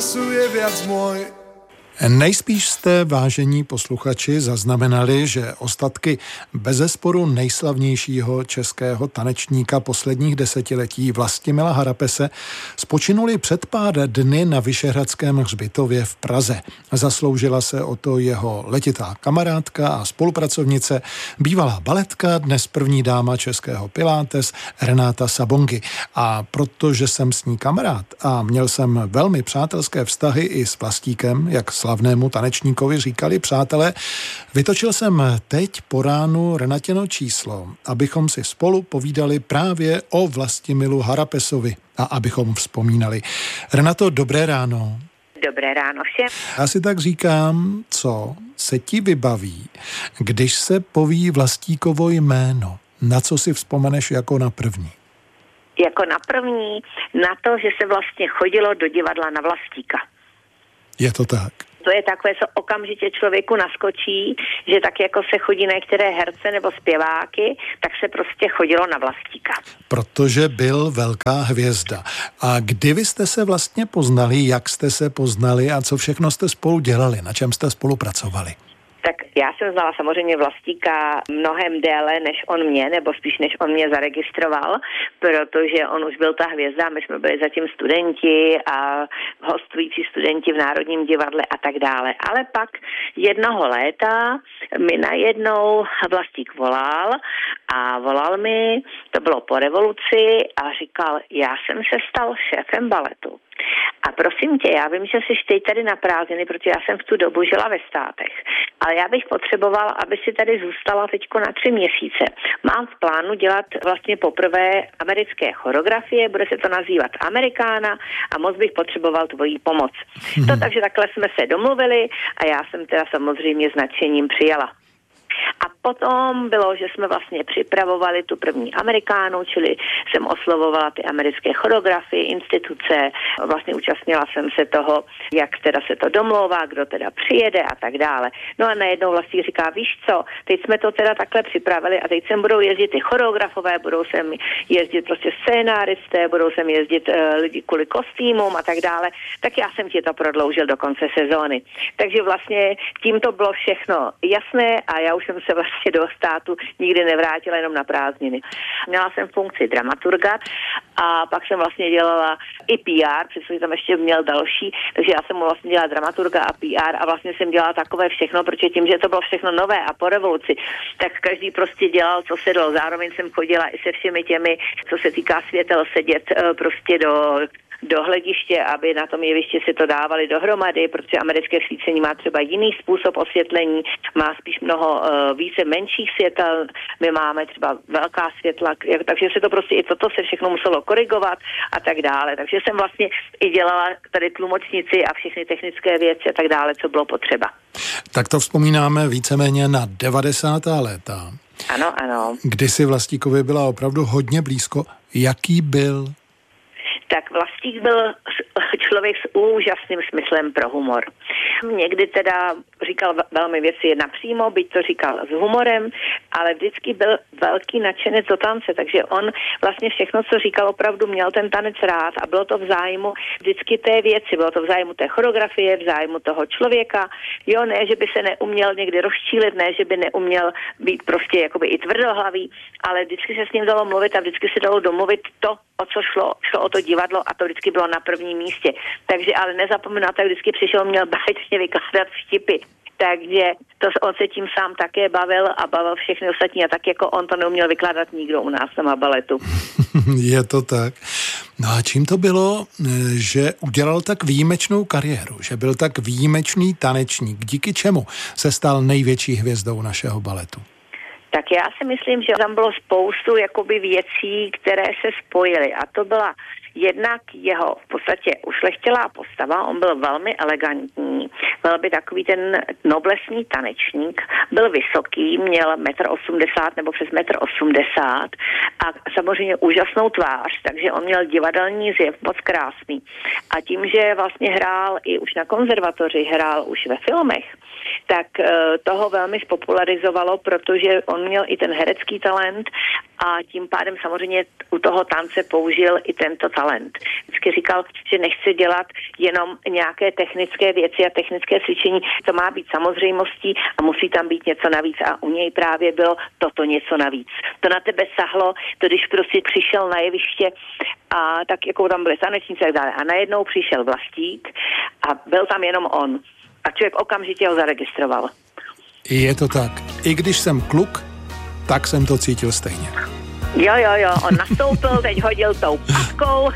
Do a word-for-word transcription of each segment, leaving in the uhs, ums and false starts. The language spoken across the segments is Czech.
hlasu je viac môj. Nejspíš jste, vážení posluchači, zaznamenali, že ostatky bezesporu nejslavnějšího českého tanečníka posledních desetiletí Vlastimila Harapese spočinuli před pár dny na Vyšehradském hřbitově v Praze. Zasloužila se o to jeho letitá kamarádka a spolupracovnice, bývalá baletka, dnes první dáma českého Pilates, Renáta Sabongy. A protože jsem s ní kamarád a měl jsem velmi přátelské vztahy i s Vlastíkem, jak slavnému tanečníkovi říkali přátelé, vytočil jsem teď po ránu Renatěno číslo, abychom si spolu povídali právě o Vlastimilu Harapesovi a abychom vzpomínali. Renato, dobré ráno. Dobré ráno všem. Já si tak říkám, co se ti vybaví, když se poví Vlastíkovo jméno. Na co si vzpomeneš jako na první? Jako na první, na to, že se vlastně chodilo do divadla na Vlastíka. Je to tak. To je takové, co okamžitě člověku naskočí, že tak jako se chodí na některé herce nebo zpěváky, tak se prostě chodilo na Vlastíka. Protože byl velká hvězda. A kdy vy jste se vlastně poznali, jak jste se poznali a co všechno jste spolu dělali, na čem jste spolupracovali? Tak já jsem znala samozřejmě Vlastíka mnohem déle než on mě, nebo spíš než on mě zaregistroval, protože on už byl ta hvězda, my jsme byli zatím studenti a hostující studenti v Národním divadle a tak dále. Ale pak jednoho léta mi najednou Vlastík volal a volal mi, to bylo po revoluci a říkal, já jsem se stal šéfem baletu. A prosím tě, já vím, že jsi teď tady na prázdniny, protože já jsem v tu dobu žila ve Státech, ale já bych potřebovala, aby si tady zůstala teďko na tři měsíce. Mám v plánu dělat vlastně poprvé americké choreografie, bude se to nazývat Amerikána a moc bych potřeboval tvojí pomoc. Hmm. To takže takhle jsme se domluvili a já jsem teda samozřejmě s nadšením přijala. A potom bylo, že jsme vlastně připravovali tu první Amerikánu, čili jsem oslovovala ty americké choreografie, instituce, vlastně účastnila jsem se toho, jak teda se to domlouvá, kdo teda přijede a tak dále. No a najednou vlastně říká, víš co, teď jsme to teda takhle připravili a teď sem budou jezdit ty choreografové, budou sem jezdit prostě scénáristé, budou sem jezdit uh, lidi kvůli kostýmům a tak dále, tak já jsem ti to prodloužil do konce sezóny. Takže vlastně tím to bylo všechno jasné a já už jsem se vlastně do Státu nikdy nevrátila, jenom na prázdniny. Měla jsem funkci dramaturga a pak jsem vlastně dělala i P R, protože tam ještě měl další, takže já jsem mu vlastně dělala dramaturga a P R a vlastně jsem dělala takové všechno, protože tím, že to bylo všechno nové a po revoluci, tak každý prostě dělal, co se dalo. Zároveň jsem chodila i se všemi těmi, co se týká světel, sedět prostě do do hlediště, aby na tom jevišti si to dávali dohromady, protože americké svícení má třeba jiný způsob osvětlení, má spíš mnoho uh, více menších světel, my máme třeba velká světla, takže se to prostě i toto se všechno muselo korigovat a tak dále. Takže jsem vlastně i dělala tady tlumočnici a všechny technické věci a tak dále, co bylo potřeba. Tak to vzpomínáme víceméně na devadesátá léta. Ano, ano. Kdy si Vlastíkovi byla opravdu hodně blízko. Jaký byl? Tak Vlastík byl člověk s úžasným smyslem pro humor. Někdy teda říkal velmi věci napřímo, byť to říkal s humorem, ale vždycky byl velký nadšenec do tance, takže on vlastně všechno, co říkal, opravdu měl ten tanec rád a bylo to v zájmu vždycky té věci, bylo to v zájmu té choreografie, v zájmu toho člověka, jo, ne, že by se neuměl někdy rozčílit, ne, že by neuměl být prostě jakoby i tvrdohlavý, ale vždycky se s ním dalo mluvit a vždycky se dalo domluvit to, o co šlo, šlo o to divadlo a to vždycky bylo na prvním místě. Takže ale nezapomínat, tak vždycky přišel, měl báječně vykládat vtipy. Takže to, on se tím sám také bavil a bavil všechny ostatní a tak jako on to neuměl vykládat nikdo u nás na baletu. Je to tak. No a čím to bylo, že udělal tak výjimečnou kariéru, že byl tak výjimečný tanečník, díky čemu se stal největší hvězdou našeho baletu? Tak já si myslím, že tam bylo spoustu jakoby věcí, které se spojily a to byla jednak jeho v podstatě ušlechtilá postava, on byl velmi elegantní, Byl by takový ten noblesní tanečník, byl vysoký, měl metr osmdesát nebo přes metr osmdesát a samozřejmě úžasnou tvář, takže on měl divadelní zjev moc krásný. A tím, že vlastně hrál i už na konzervatoři, hrál už ve filmech, tak toho velmi spopularizovalo, protože on měl i ten herecký talent a tím pádem samozřejmě u toho tance použil i tento talent. Vždycky říkal, že nechce dělat jenom nějaké technické věci a technické cvičení, to má být samozřejmostí a musí tam být něco navíc a u něj právě bylo toto něco navíc. To na tebe sahlo, to když prostě přišel na jeviště a tak jako tam byly tanečníci a tak dále a najednou přišel Vlastík a byl tam jenom on. A člověk okamžitě ho zaregistroval. Je to tak. I když jsem kluk, tak jsem to cítil stejně. Jo, jo, jo, on nastoupil, teď hodil tou patkou.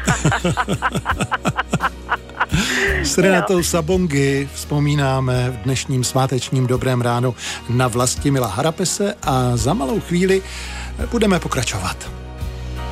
S Renatou Sabongy vzpomínáme v dnešním svátečním Dobrém ránu na Vlastimila Harapese a za malou chvíli budeme pokračovat.